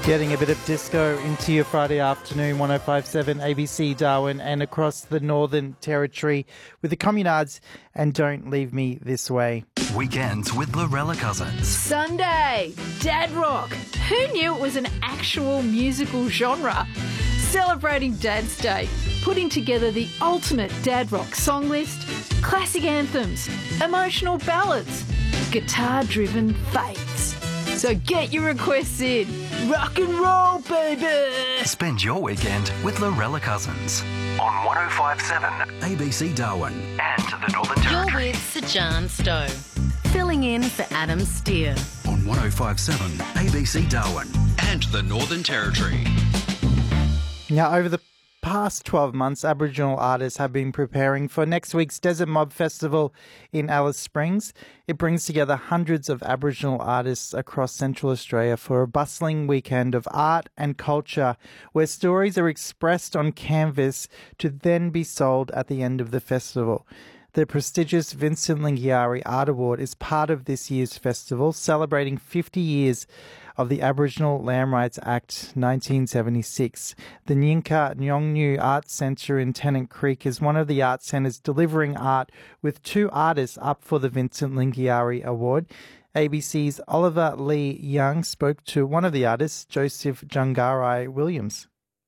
Getting a bit of disco into your Friday afternoon, 105.7 ABC Darwin and across the Northern Territory with the Communards and Don't Leave Me This Way. Weekends with Lorella Cousins. Sunday, Dad Rock. Who knew it was an actual musical genre? Celebrating Dad's Day, putting together the ultimate Dad Rock song list, classic anthems, emotional ballads, guitar-driven faves. So get your requests in. Rock and roll, baby! Spend your weekend with Lorella Cousins on 105.7 ABC Darwin and the Northern You're Territory. with Sir John Stowe, filling in for Adam Steer. On 105.7 ABC Darwin and the Northern Territory. Now, over the past 12 months, Aboriginal artists have been preparing for next week's Desert Mob Festival in Alice Springs. It brings together hundreds of Aboriginal artists across Central Australia for a bustling weekend of art and culture where stories are expressed on canvas to then be sold at the end of the festival. The prestigious Vincent Lingiari Art Award is part of this year's festival, celebrating 50 years of the Aboriginal Land Rights Act 1976. The Nyinka Nyongnu Arts Centre in Tennant Creek is one of the art centres delivering art with two artists up for the Vincent Lingiari Award. ABC's Oliver Lee Young spoke to one of the artists, Joseph Jungarai Williams.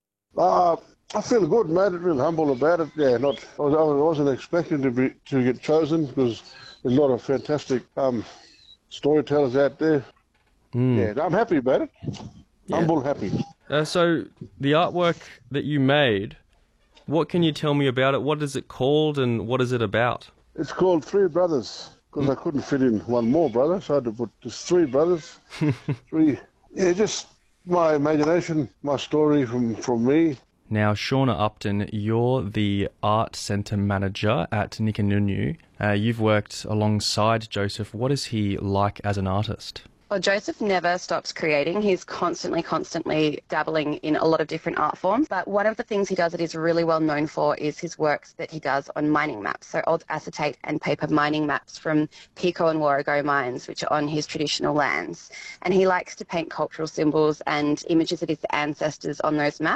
I feel good, mate. Real humble about it. Yeah, I wasn't expecting to get chosen because there's a lot of fantastic storytellers out there. Yeah, I'm happy about it. Humble, happy. So the artwork that you made, what can you tell me about it? What is it called and what is it about? It's called Three Brothers because I couldn't fit in one more brother, so I had to put just three brothers. Three. Yeah, just my imagination, my story from me. Now, Shauna Upton, you're the art centre manager at Nikanunu. You've worked alongside Joseph. What is he like as an artist? Well, Joseph never stops creating. He's constantly dabbling in a lot of different art forms. But one of the things he does that he's really well known for is his works that he does on mining maps. So old acetate and paper mining maps from Pico and Warrego mines, which are on his traditional lands. And he likes to paint cultural symbols and images of his ancestors on those maps.